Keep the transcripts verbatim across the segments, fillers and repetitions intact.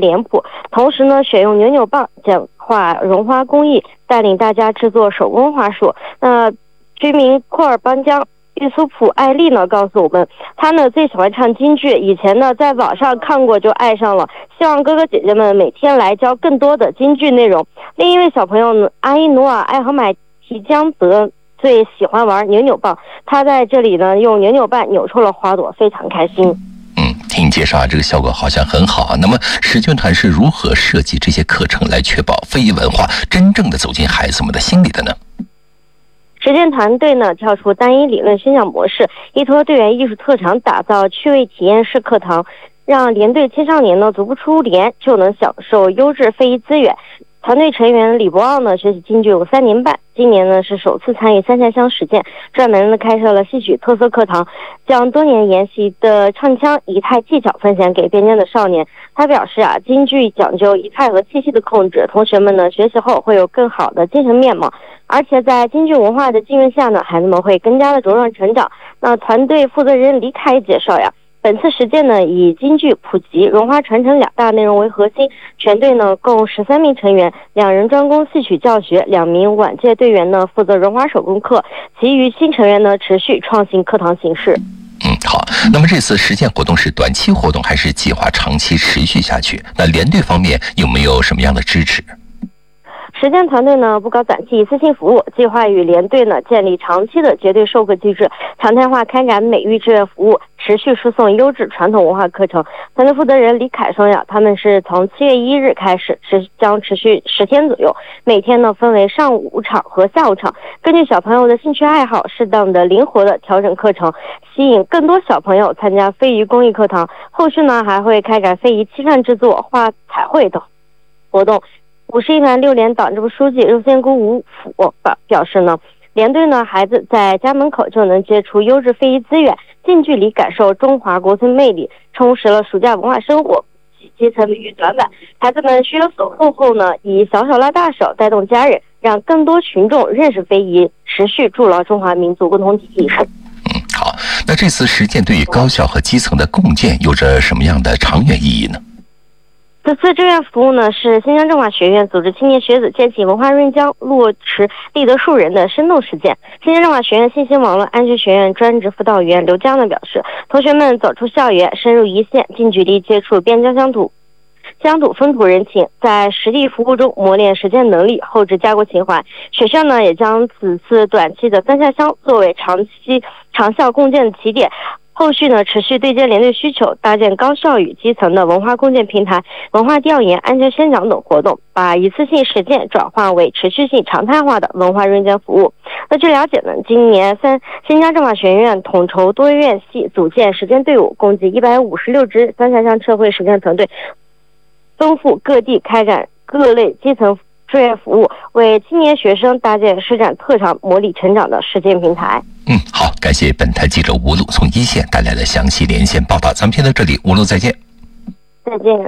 脸谱。同时呢，选用扭扭棒简化绒花工艺，带领大家制作手工花束。那居民库尔班江玉苏普艾丽呢告诉我们，她呢最喜欢唱京剧，以前呢在网上看过就爱上了，希望哥哥姐姐们每天来教更多的京剧内容。另一位小朋友呢，阿依努尔艾和买提江德最喜欢玩扭扭棒，他在这里呢用扭扭棒扭出了花朵，非常开心。 嗯，听你介绍啊，这个效果好像很好啊。那么实践团是如何设计这些课程来确保非遗文化真正的走进孩子们的心里的呢？ 实践团队呢跳出单一理论宣讲模式，依托队员艺术特长，打造趣味体验式课堂，让连队青少年呢足不出连就能享受优质非遗资源。团队成员李博傲呢学习京剧有三年半，今年呢是首次参与三下乡实践，专门呢开设了戏曲特色课堂，将多年研习的唱腔仪态技巧分享给边疆的少年。他表示啊，京剧讲究仪态和气息的控制，同学们呢学习后会有更好的精神面貌，而且在京剧文化的浸润下呢，孩子们会更加的茁壮成长。那团队负责人李凯介绍呀，本次实践呢，以京剧普及、文化传承两大内容为核心。全队呢共十三名成员，两人专攻戏曲教学，两名晚届队员呢负责绒花手工课，其余新成员呢持续创新课堂形式。 嗯，好。那么这次实践活动是短期活动，还是计划长期持续下去？那连队方面有没有什么样的支持？ 实践团队呢不搞短期一次性服务，计划与连队呢建立长期的结对授课机制，常态化开展美育志愿服务，持续输送优质传统文化课程。团队负责人李凯说呀，他们是从七月一日开始，持将持续十天左右，每天呢分为上午场和下午场，根据小朋友的兴趣爱好，适当的灵活的调整课程，吸引更多小朋友参加非遗公益课堂。后续呢还会开展非遗漆扇制作、画彩绘等活动。五十一团六连党支部书记肉仙姑吴甫表示呢，连队呢孩子在家门口就能接触优质非遗资源，近距离感受中华国粹魅力，充实了暑假文化生活，基层领域短板。孩子们学有所获后呢，以小手拉大手，带动家人，让更多群众认识非遗，持续筑牢中华民族共同体意识。 嗯，好。那这次实践对于高校和基层的共建有着什么样的长远意义呢？ 此次志愿服务呢，是新疆政法学院组织青年学子建起文化润江，落实立德树人的生动实践。新疆政法学院信息网络安全学院专职辅导员刘江呢表示，同学们走出校园，深入一线，近距离接触边疆乡土。乡土风土人情，在实地服务中磨练实践能力，厚植家国情怀。学校呢也将此次短期的三下乡作为长期长效共建的起点。后续呢，持续对接连队需求，搭建高校与基层的文化共建平台、文化调研、安全宣讲等活动，把一次性实践转化为持续性常态化的文化润江服务。那据了解呢，今年三新疆政法学院统筹多院系组建实践队伍，共计一百五十六支三下乡社会实践团队，奔赴各地开展各类基层志愿服务，为青年学生搭建施展特长、模拟成长的实践平台。 嗯，好，感谢本台记者吴璐从一线带来的详细连线报道。咱们先到这里，吴璐再见。 再见。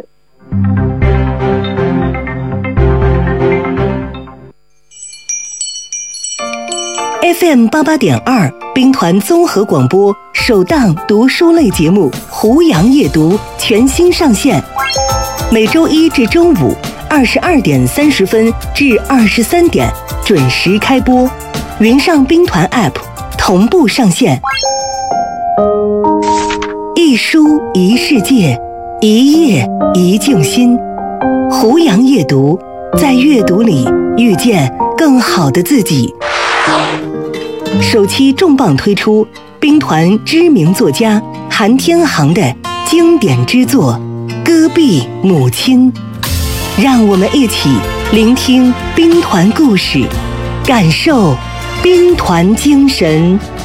F M 八八点二，兵团综合广播首档读书类节目《胡杨夜读》全新上线，每周一至周五二十二点三十分至二十三点准时开播，云上兵团 App 同步上线。一书一世界，一页一静心。胡杨夜读，在阅读里遇见更好的自己。首期重磅推出兵团知名作家韩天航的经典之作《戈壁母亲》，让我们一起聆听兵团故事，感受兵团精神。